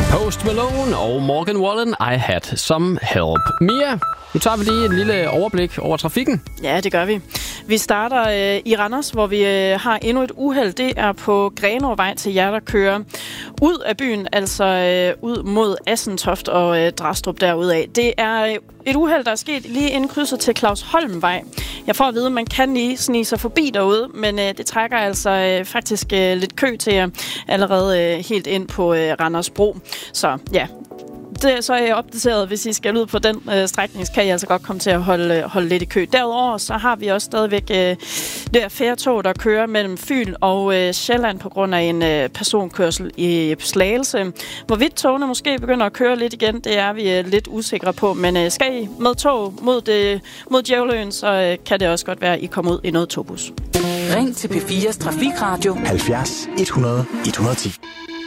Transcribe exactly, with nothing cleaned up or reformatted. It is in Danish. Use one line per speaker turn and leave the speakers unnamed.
Post Malone og Morgan Wallen, I Had Some Help. Mia, nu tager vi lige en lille overblik over trafikken.
Ja, det gør vi. Vi starter øh, i Randers, hvor vi øh, har endnu et uheld. Det er på Grenåvej til jer, der kører ud af byen, altså øh, ud mod Assentoft og øh, Drastrup derudad. Det er øh, et uheld, der er sket lige inden krydset til Claus Holmvej. Jeg får at vide, at man kan lige snige sig forbi derude, men øh, det trækker altså øh, faktisk øh, lidt kø til jer allerede øh, helt ind på øh, Randers Bro. Så ja, det, så er jeg opdateret. Hvis I skal ud på den øh, strækning, så kan I altså godt komme til at holde, holde lidt i kø. Derudover så har vi også stadigvæk øh, det her færgetog, der kører mellem Fyn og øh, Sjælland på grund af en øh, personkørsel i Slagelse. Hvorvidt togene måske begynder at køre lidt igen, det er vi øh, lidt usikre på. Men øh, skal I med tog mod, det, mod Djævleøen, så øh, kan det også godt være, at I kommer ud i noget togbus.
Ring til P fires Trafikradio
halvfjerds et hundrede et hundrede og ti.